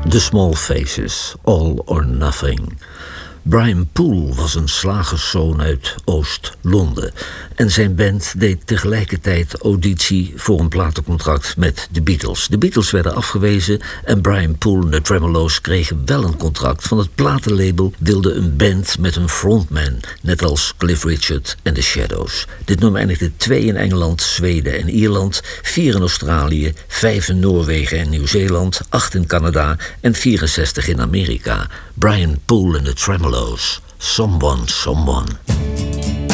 The Small Faces, All or Nothing. Brian Poole was een slagerszoon uit Oost-Londen en zijn band deed tegelijkertijd auditie voor een platencontract met de Beatles. De Beatles werden afgewezen en Brian Poole en de Tremolo's kregen wel een contract. Van het platenlabel wilde een band met een frontman, net als Cliff Richard en The Shadows. Dit nummer eindigde 2 in Engeland, Zweden en Ierland, 4 in Australië, 5 in Noorwegen en Nieuw-Zeeland, 8 in Canada en 64 in Amerika. Brian Poole en de Tremolo's, Someone, Someone.